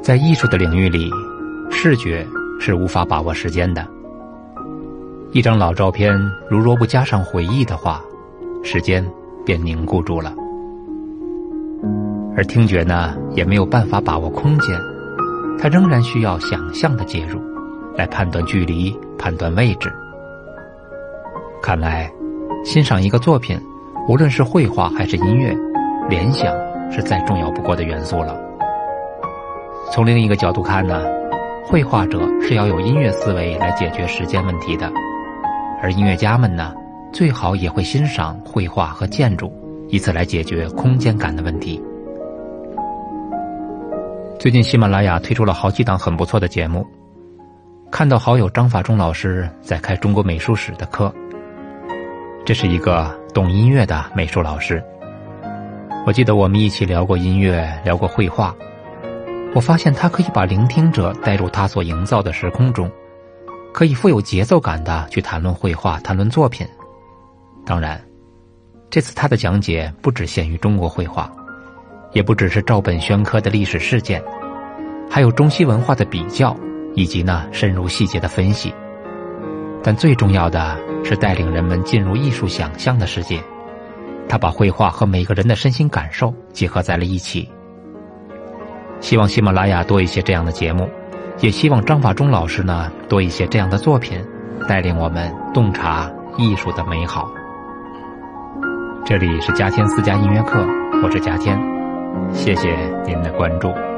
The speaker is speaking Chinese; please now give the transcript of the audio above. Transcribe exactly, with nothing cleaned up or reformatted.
在艺术的领域里，视觉是无法把握时间的。一张老照片，如若不加上回忆的话，时间便凝固住了。而听觉呢，也没有办法把握空间，它仍然需要想象的介入，来判断距离，判断位置。看来，欣赏一个作品，无论是绘画还是音乐，联想是再重要不过的元素了。从另一个角度看呢，绘画者是要有音乐思维来解决时间问题的，而音乐家们呢，最好也会欣赏绘画和建筑，以此来解决空间感的问题。最近喜马拉雅推出了好几档很不错的节目，看到好友张法中老师在开中国美术史的课。这是一个懂音乐的美术老师，我记得我们一起聊过音乐，聊过绘画，我发现他可以把聆听者带入他所营造的时空中，可以富有节奏感地去谈论绘画，谈论作品。当然，这次他的讲解不只限于中国绘画，也不只是照本宣科的历史事件，还有中西文化的比较，以及呢深入细节的分析。但最重要的是带领人们进入艺术想象的世界，他把绘画和每个人的身心感受结合在了一起。希望喜马拉雅多一些这样的节目，也希望张法中老师呢多一些这样的作品，带领我们洞察艺术的美好。这里是嘉天私家音乐课，我是嘉天，谢谢您的关注。